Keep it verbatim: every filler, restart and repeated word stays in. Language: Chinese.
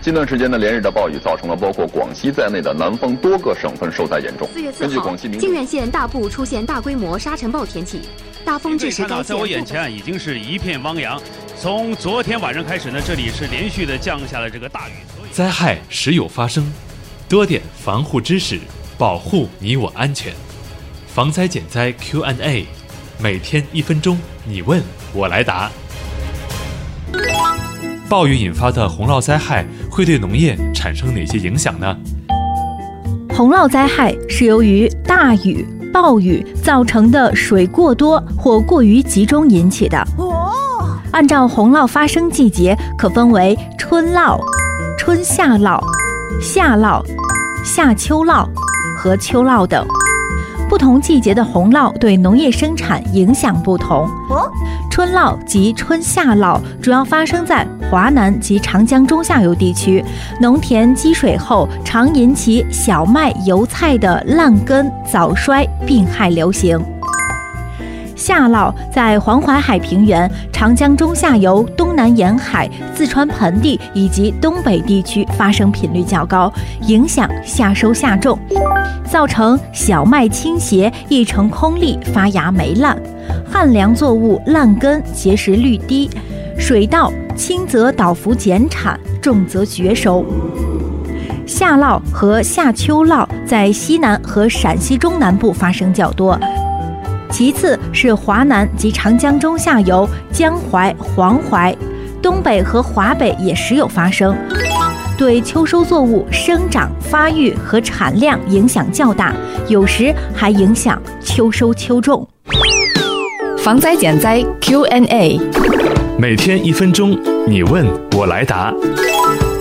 近段时间呢，连日的暴雨造成了包括广西在内的南方多个省份受灾严重。 四月四号，靖远县大部出现大规模沙尘暴天气，大风致使该县。 在我眼前啊，已经是一片汪洋。从昨天晚上开始呢，这里是连续的降下了这个大雨。 灾害时有发生，多点防护知识，保护你我安全。防灾减灾 Q and A， 每天一分钟，你问我来答。暴雨引发的洪涝灾害会对农业产生哪些影响呢？ 洪涝灾害是由于大雨、暴雨造成的水过多或过于集中引起的。按照洪涝发生季节，可分为春涝、春夏涝、夏涝、夏秋涝和秋涝等。不同季节的洪涝对农业生产影响不同。春涝及春夏涝主要发生在华南及长江中下游地区，农田积水后常引起小麦、油菜的烂根、早衰、病害流行。夏涝在黄淮海平原、长江中下游、东南沿海、四川盆地以及东北地区发生频率较高，影响夏收夏种，造成小麦倾斜、一成空粒、发芽霉烂，旱粮作物烂根、结实率低，水稻轻则倒伏减产，重则绝收。夏涝和夏秋涝在西南和陕西中南部发生较多，其次是华南及长江中下游、江淮、黄淮，东北和华北也时有发生，对秋收作物生长、发育和产量影响较大，有时还影响秋收秋种。 防灾减灾 Q and A， 每天一分钟，你问我来答。